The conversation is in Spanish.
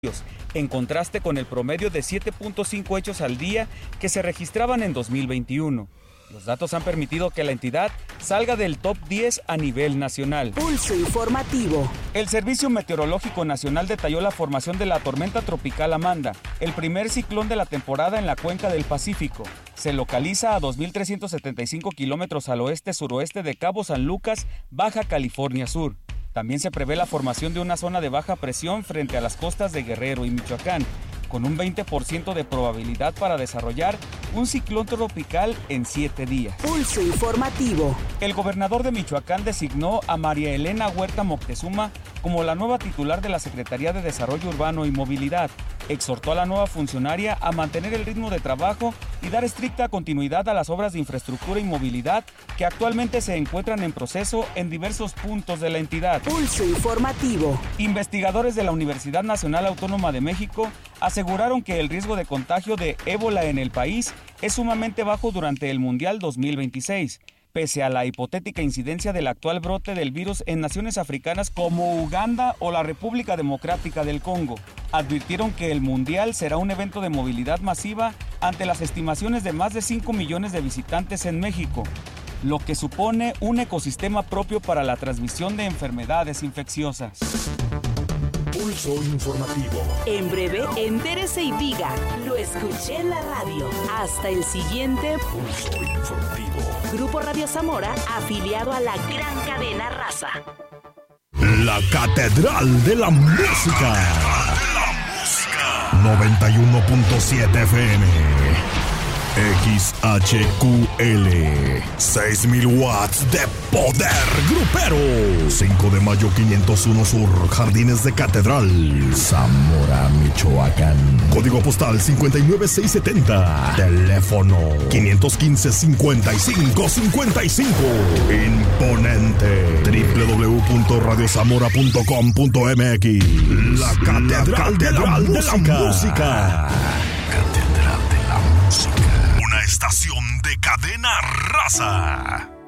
en contraste con el promedio de 7.5 hechos al día que se registraban en 2021. Los datos han permitido que la entidad salga del top 10 a nivel nacional. Pulso informativo. El Servicio Meteorológico Nacional detalló la formación de la tormenta tropical Amanda, el primer ciclón de la temporada en la cuenca del Pacífico. Se localiza a 2.375 kilómetros al oeste-suroeste de Cabo San Lucas, Baja California Sur. También se prevé la formación de una zona de baja presión frente a las costas de Guerrero y Michoacán, con un 20% de probabilidad para desarrollar un ciclón tropical en 7 días. Pulso informativo. El gobernador de Michoacán designó a María Elena Huerta Moctezuma como la nueva titular de la Secretaría de Desarrollo Urbano y Movilidad. Exhortó a la nueva funcionaria a mantener el ritmo de trabajo y dar estricta continuidad a las obras de infraestructura y movilidad que actualmente se encuentran en proceso en diversos puntos de la entidad. Pulso informativo. Investigadores de la Universidad Nacional Autónoma de México aseguraron que el riesgo de contagio de ébola en el país es sumamente bajo durante el Mundial 2026. Pese a la hipotética incidencia del actual brote del virus en naciones africanas como Uganda o la República Democrática del Congo. Advirtieron que el Mundial será un evento de movilidad masiva ante las estimaciones de más de 5 millones de visitantes en México, lo que supone un ecosistema propio para la transmisión de enfermedades infecciosas. Pulso informativo. En breve, entérese y diga, lo escuché en la radio. Hasta el siguiente Pulso informativo. Grupo Radio Zamora, afiliado a la gran cadena Raza. La Catedral de la Música. 91.7 FM. XHQL 6,000 watts de poder grupero. 5 de mayo 501 Sur, Jardines de Catedral, Zamora, Michoacán. Código postal 59670. Teléfono 515-5555. Imponente. www.radiozamora.com.mx. La Catedral de la Música. Catedral de la Música. Una estación de cadena Raza.